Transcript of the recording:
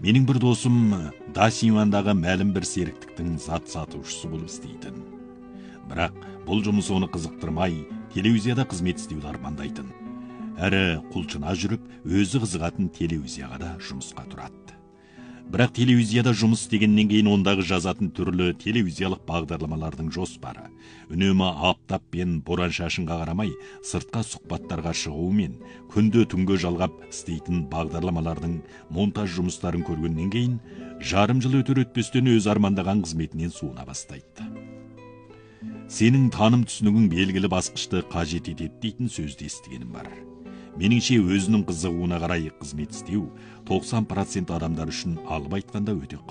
Менің бір досым Дасимандағы мәлім бір серіктіктің зат сатушысы болып істейтін. Бірақ бұл жұмыс оны қызықтырмай, телевизияда қызмет істеуді армандайтын. Әрі құлшына жүріп, өзі қызығатын телевизияға да жұмысқа тұрады. Бірақ телевизияда жұмыс дегеннен кейін ондағы жазатын түрлі телевизиялық бағдарламалардың жоспары, үнемі аптап пен боран шашынға қарамай сыртқа сұхбаттарға шығуымен, күнде түнге жалғап істейтін бағдарламалардың монтаж жұмыстарын көргеннен кейін, жарым жыл өтер өтпестен өз армандаған қызметінен суына бастайды. Сенің таным түсінігің белгілі басқышты қажет етеді дейтін сөзді естігенім бар. Меніңше өзінің қызығуына қарай қызмет істеу 90% адамдар үшін алып айтқанда өте